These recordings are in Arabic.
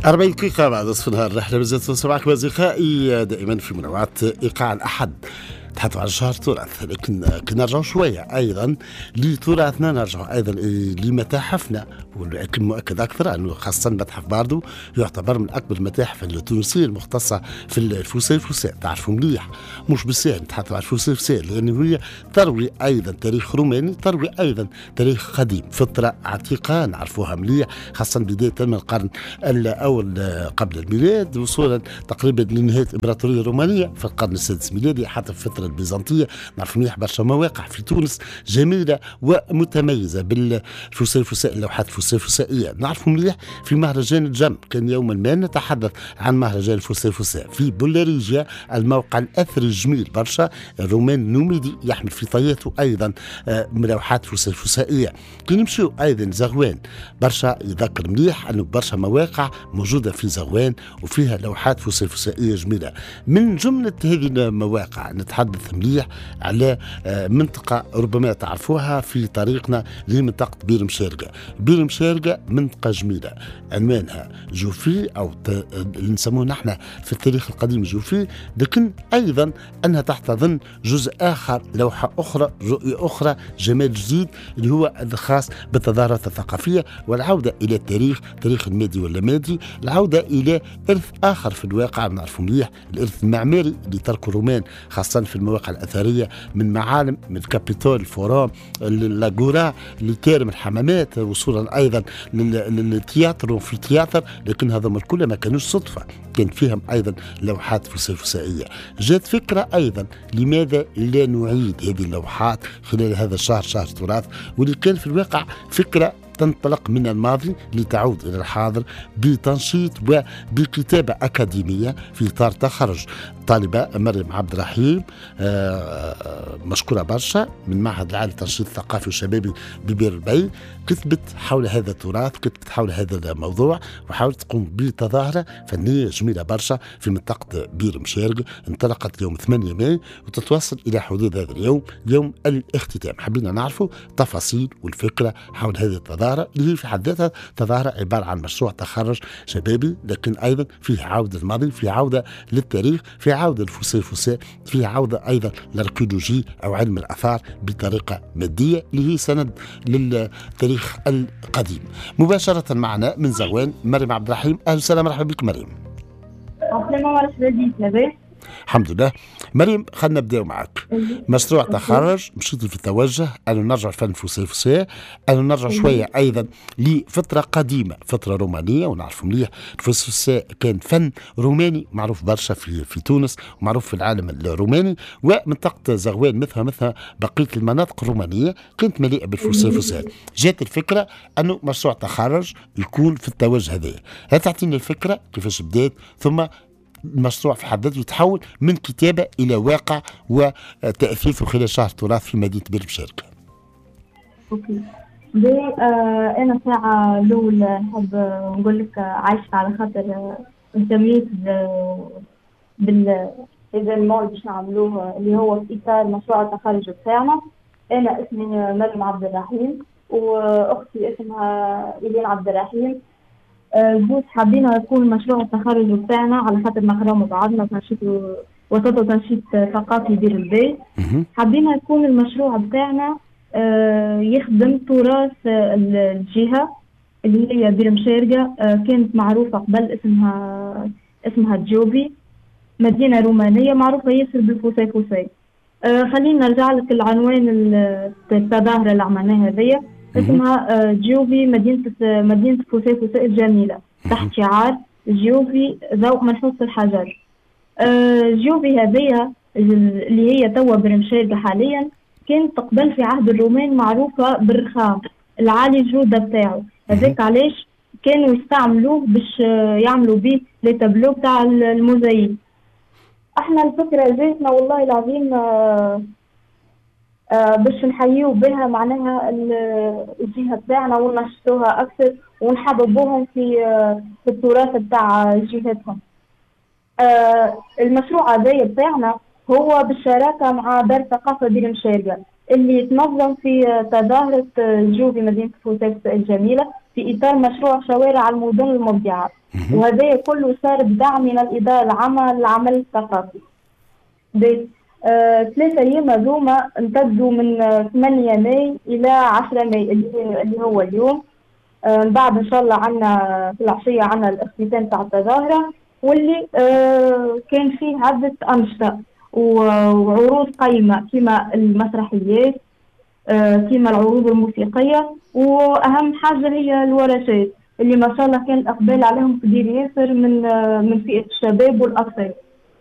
40 دقيقة بعد نصف النهار. رحلة مازالت صباحكم أصدقائي دائما في منوعات إيقاع الأحد تحدث عن شهر تراث، لكن كي نرجعوا شوية أيضا لتراثنا، نرجعوا أيضا لمتاحفنا، ولكن مؤكد أكثر أنه خاصة متحف باردو يعتبر من أكبر المتاحف التونسية المختصة في الفسيفساء. تعرفوا مليح مش بالسهل نتحدثوا عن الفسيفساء، لأنه هي تروي أيضا تاريخ روماني، تروي أيضا تاريخ قديم، فترة عتيقة نعرفوها مليح، خاصة بداية من القرن الأول قبل الميلاد، وصولا تقريبا لنهاية الإمبراطورية الرومانية في القرن السادس ميلادي، حتى في الفترة البيزنطية. نعرف مليح برشا مواقع في تونس جميلة ومتميزة بالفسيفساء، اللوحات الفسيفسائية. نعرف مليح في مهرجان الجم، كان يوما ما نتحدث عن مهرجان الفسيفساء في بولاريجيا، الموقع الأثري الجميل برشا، الرومان النوميدي يحمل في طياته أيضا لوحات فسيفسائية. كي نمشيو أيضا زغوان برشا يذكر مليح أنه برشا مواقع موجودة في زغوان وفيها لوحات فسيفسائية جميلة. من جملة هذه المواقع نتحدث مليح على منطقة ربما تعرفوها في طريقنا لمنطقة بير مشارقة. بير مشارقة منطقة جميلة، عنوانها جوفي أو نسموه نحن في التاريخ القديم جوفي، لكن أيضا أنها تحتضن جزء آخر، لوحة أخرى، رؤية أخرى، جمال جديد اللي هو الخاص بالتظاهرات الثقافية والعودة إلى التاريخ، تاريخ المادي واللامادي، العودة إلى إرث آخر في الواقع. نعرفوا مليح الإرث المعماري اللي تركه الرومان، خاصة في المواقع الأثرية، من معالم، من كابيتول، الفورام، اللاغورا، لكارم الحمامات، وصولا أيضا للتياتر وفي تياتر، لكن هذا الكل ما كانوش صدفة، كان فيهم أيضا لوحات فسيفسائية. جات فكرة أيضا لماذا لا نعيد هذه اللوحات خلال هذا الشهر، شهر تراث، واللي كان في الواقع فكرة تنطلق من الماضي لتعود إلى الحاضر بتنشيط وبكتابة أكاديمية في إطار تخرج طالبة مريم عبد الرحيم مشكورة برشا من معهد العالي للتنشيط الثقافي والشبابي ببير البي، كتبت حول هذا التراث، كتبت حول هذا الموضوع، وحاولت تقوم بتظاهرة فنية جميلة برشا في منطقة بير مشارق، انطلقت يوم 8 ماي وتتوصل إلى حدود هذا اليوم، يوم الاختتام. حبينا نعرفوا تفاصيل والفكرة حول هذه التظاهرة اللي هي في حد ذاتها تظاهرة عبارة عن مشروع تخرج شبابي، لكن أيضا فيه عودة الماضي، فيه عودة للتاريخ، فيه عودة للفسيفساء، فيه عودة أيضا للأركيولوجي أو علم الآثار بطريقة مادية اللي هي سند للتاريخ القديم. مباشرة معنا من زغوان مريم عبد الرحيم. أهلا وسهلا، مرحبا بك مريم. الحمد لله. مريم خلينا نبداو معك. مشروع تخرج، مشيتي في التوجه أنه نرجع الفن الفسيفساء، أنه نرجع شوية أيضا لفترة قديمة، فترة رومانية، ونعرف مليح الفسيفساء كان فن روماني معروف برشا في تونس ومعروف في العالم الروماني، ومنطقة زغوان مثل بقية المناطق الرومانية كانت مليئة بالفسيفساء. جات الفكرة أنه مشروع تخرج يكون في التوجه هذا. هل تعطينا الفكرة كيفاش بدات، ثم المشروع في حد ذاته يتحول من كتابة إلى واقع وتأثيثه خلال شهر تراث في مدينة بير مشارقة؟ اوكي. أنا ساعة الأولى نحب نقول لك عايشة على خاطر انتميت بالإيفينمون باش نعملوه اللي هو في إطار مشروع التخرج بتاعنا. أنا اسمي مريم عبد الرحيم وأختي اسمها إيلين عبد الرحيم. جوز حابين يكون مشروع التخرج بتاعنا على خاطر نقراو مع بعضنا تنشيط وسط تنشيط ثقافي بير البي. حابين يكون المشروع بتاعنا يخدم تراث الجهة اللي هي بير مشارقة، كانت معروفة قبل اسمها جوبي، مدينة رومانية معروفة ياسر بالفسيفساء. خلينا نرجع لك العنوان التظاهرة اللي عملناها هذيا، اسمها جوفي مدينة فسيفساء الجميلة، تحت شعار جوفي ذوق منحوس الحجر. جوفي هذيا اللي هي توا بير مشارقة حاليا، كانت قبل في عهد الرومان معروفة بالرخام العالي الجودة بتاعه، هذاك علاش كانوا يستعملوه باش يعملوا به لي تابلو بتاع الموزايك. احنا الفكرة جاتنا والله العظيم باش نحييو بها معناها الجهة بتاعنا وننشطوها أكثر ونحببوهم في التراث بتاع جهتهم. المشروع هذا بتاعنا هو بالشراكة مع دار ثقافة بير مشارقة اللي تنظم في تظاهرة جو في مدينة فوساس الجميلة في إطار مشروع شوارع المدن المبدعة. وهذا كله صار بدعم من الإدارة العامة للعمل الثقافي. 3 أيام هذوما امتدوا من 8 ماي إلى 10 ماي اللي هو اليوم. بعد إن شاء الله عنا في العشية عنا الاختتام تاع التظاهرة، واللي كان فيه عدة أنشطة وعروض قيمة كما المسرحيات، كما العروض الموسيقية، وأهم حاجة هي الورشات اللي ما شاء الله كان الإقبال عليهم كبير ياسر من فئة الشباب والأطفال.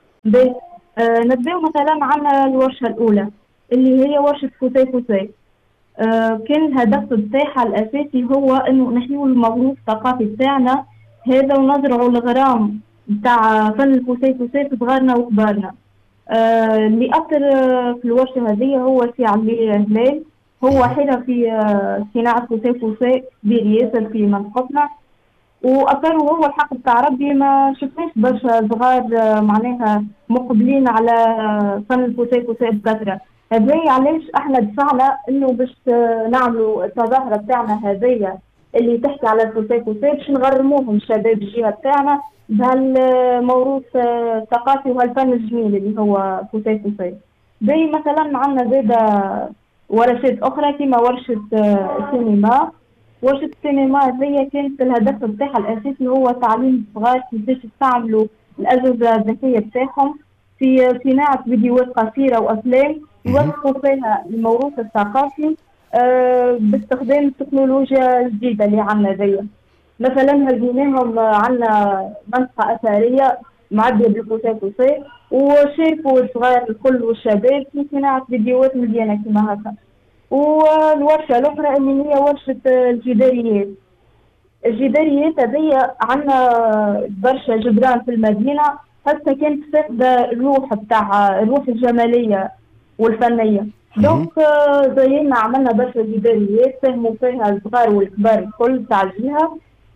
نبداو مثلا على الورشة الأولى اللي هي ورشة فوساي فوساي. كان الهدف بتاعها الأساسي هو إنه نحيو الموروث الثقافي بتاعنا هذا ونزرعوا الغرام بتاع فن الفوساي فوساي في صغارنا وكبارنا. اللي أثر في الورشة هذه هو سي علي هلال، هو حرف في صناعة فوساي فوساي كبير ياسر في منطقتنا، وأثره هو الحق بتاع ربي. ما شفناش برشا صغار معناها مقبلين على فن الفوساي فوساي بكثرة. هذايا علاش احنا دفعنا انه باش نعملوا التظاهرة بتاعنا هذيا اللي تحكي على الفوساي فوساي باش نغرموهم شباب الجهة بتاعنا بهالموروث الثقافي وهالفن الجميل اللي هو فوساي فوساي. زي مثلا عندنا زاده ورشات اخرى كما ورشة السينما. ورشة السينما هذيا كانت الهدف بتاعها الاساسي هو تعليم الصغار كيفاش يستعملوا الاجهزة الذكية بتاعهم في صناعة فيديوهات قصيرة وافلام يوثقوا فيها الموروث الثقافي باستخدام التكنولوجيا الجديدة اللي عندنا دي. مثلا هزيناهم عندنا منطقة أثرية معدية بالفوساي فوساي، وشاركوا الصغار الكل والشباب في صناعة فيديوهات مليانة كما هكا. والورشة الأخرى اللي هي ورشة الجداريات. الجداريات هذه عندنا برشا جدران في المدينة حتى كانت فاقدة الروح الجمالية والفنية. دونك زينا عملنا برشا جداريات ساهموا فيها الصغار والكبار الكل تاع الجهة،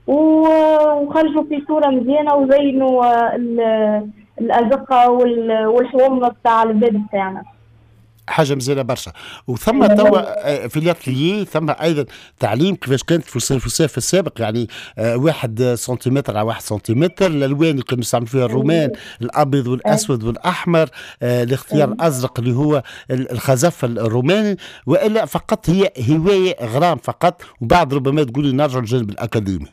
وخرجوا في صورة مزيانة وزينوا الأزقة والحوم بتاع البلاد بتاعنا. حاجه مزيانه برشا. وثم توا في الاتليي ثم ايضا تعليم كيفاش كانت الفوساي في السابق، يعني 1 سنتيمتر على 1 سنتيمتر، الالوان اللي كانوا يستعملوا فيها الرومان الابيض والاسود والاحمر، الاختيار الازرق اللي هو الخزف الروماني، والا فقط هي هوايه غرام فقط؟ وبعد ربما تقولي نرجع للجانب الاكاديمي.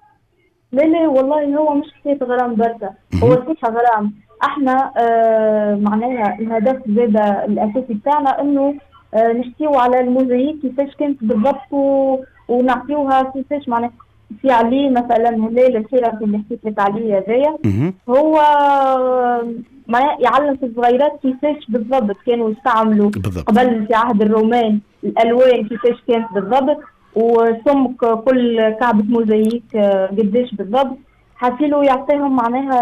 لا والله هو مش حكاية غرام برشا، هو صحيح غرام. احنا معناها الهدف زاد الاساسي بتاعنا انه نحكيو على الموزايك كيفاش كانت بالضبط ونعطيوها كيفاش معناها في عليه مثلا هلال الحرفي اللي حكيت لك عليه هذايا هو معناها يعلم في الصغيرات كيفاش بالضبط كانوا يستعملوا قبل في عهد الرومان الالوان كيفاش كانت بالضبط، وسمك كل كعبة موزايك قديش بالضبط، حاسيلو يعطيهم معناها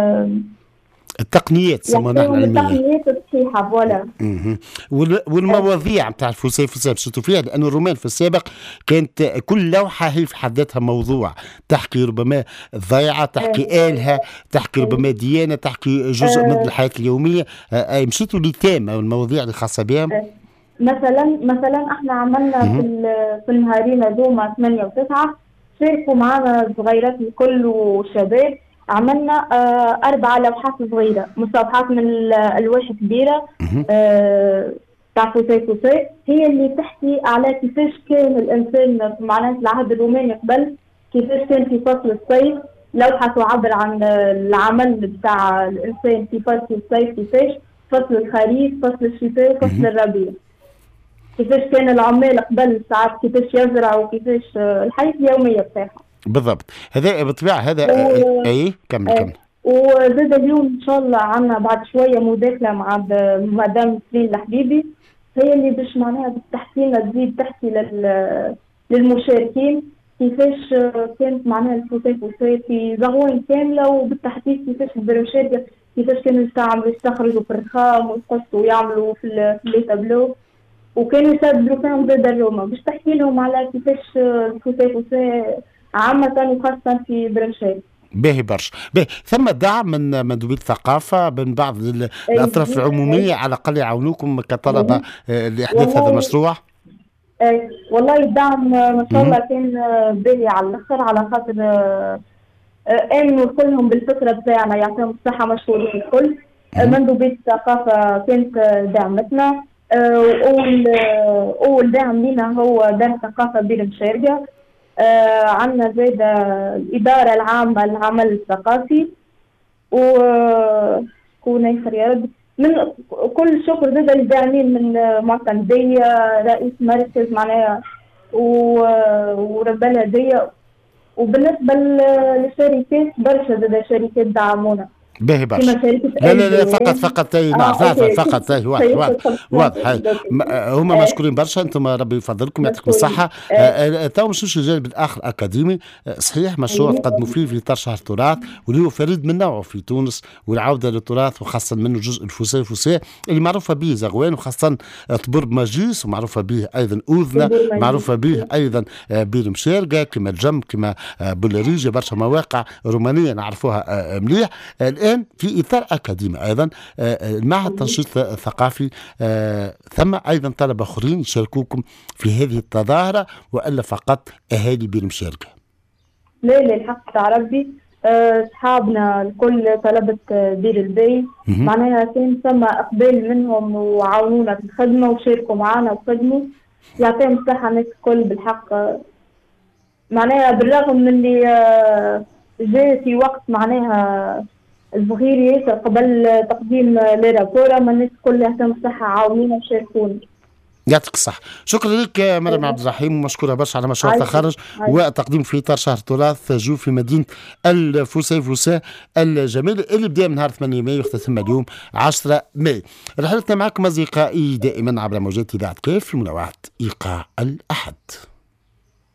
التقنيات سمونا احنا التقنيات الصحيحه فوالا. والمواضيع نتاع الفوساي شفتوا فيها، لأن الرومان في السابق كانت كل لوحة هي في حد ذاتها موضوع، تحكي ربما الضيعة، تحكي آلهة، تحكي ربما ديانة، تحكي جزء من الحياة اليومية. مشيتوا لتام المواضيع اللي خاصة بهم. مثلا احنا عملنا في النهارين هذوما 8 و9 شاركوا معنا الصغيرات الكل والشباب. عملنا 4 لوحات صغيرة مستوحاة من الألواح كبيرة تاع فوساي فوساي، هي اللي تحكي على كيفاش كان الإنسان معناها في العهد الروماني قبل، كيفاش كان في فصل الصيف. لوحة تعبر عن العمل بتاع الإنسان في فصل الصيف، كيفاش فصل الخريف، فصل الشتاء، فصل الربيع، كيفاش كان العمال قبل ساعات كيفاش يزرعوا، كيفاش الحياة اليومية بتاعها. بالضبط، هذا بالطبيعة هذا اي كمل. وزاد اليوم ان شاء الله عنا بعد شويه مداخله مع مدام سليم الحبيبي، هي اللي باش معناها بتحكي لنا تزيد تحكي للمشاركين كيفاش كانت معناها الفوساي فوساي في زغوان كامله، وبالتحديد كيفاش البروشات كيفاش كانوا يستخرجوا في الرخام ويقصوا ويعملوا في لي تابلو، وكانوا يسددوا فيهم زاد الروما باش تحكي لهم على كيفاش الفوساي فوساي عامة وخاصة في برنشات. باهي برشا. باهي ثم دعم من مندوبية الثقافة من بعض الأطراف العمومية على الأقل يعاونوكم كطلبة لإحداث هذا المشروع؟ والله الدعم ما شاء الله كان باهي على الآخر، على خاطر آمنوا كلهم بالفكرة بتاعنا، يعطيهم الصحة مشهورين الكل. مندوبية الثقافة كانت دعمتنا، أول دعم لنا هو دار الثقافة بير مشارقة. عندنا زاد الإدارة العامة للعمل الثقافي، وكون يسر يا رب من كل شكر زاد الداعمين من معتمدية رئيس مركز معناها ورب الهدية. وبالنسبة للشركات برشا زاد شركات دعمونا. باهي برشا. لا فقط فقط واضح. هما مشكورين برشا. انتم ربي يفضلكم يعطيكم الصحه. تو مشوش الجانب الاخر اكاديمي. صحيح مشروع تقدموا فيه في اطار شهر التراث واللي هو فريد من نوعه في تونس، والعوده للتراث وخاصه منه جزء الفسيفساء اللي معروفه به زغوان، وخاصه طبرب مجيس، ومعروفه به ايضا اوذنه، معروفه به ايضا بير مشارقه كما الجم كما بولاريجه، برشا مواقع رومانيه نعرفوها مليح. الآن في إطار أكاديمي أيضا المعهد التنشيط الثقافي، ثم أيضا طلبة آخرين يشاركوكم في هذه التظاهرة وإلا فقط أهالي بير مشارقة؟ لا الحق تاع ربي أصحابنا الكل طلبة بير البي معناها كان ثم إقبال منهم وعاونونا في الخدمة وشاركوا معنا وخدموا، يعطيهم الصحة الناس الكل بالحق. معناها بالرغم من اللي جاء في وقت معناها صغير ياسر قبل تقديم ليرابورا، ما الناس كلها يعطيهم الصحة عاونونا وشاركونا. يعطيك الصحة. شكرا لك مريم عبد الرحيم، ومشكورة برشا على مشروع التخرج وتقديم في إطار شهر التراث جو في مدينة الفسيفساء الجميل اللي بدأ من نهار 8 مايو ويختتم اليوم 10 مايو. رحلتنا معكم أصدقائي دائما عبر موجات إذاعة كاف في منوعات إيقاع الأحد.